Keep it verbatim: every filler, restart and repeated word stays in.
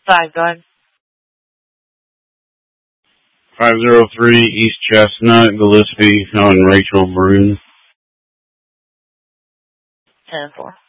Five, go ahead. five oh three East Chestnut, Gillespie, on Rachel Brune. Ten four.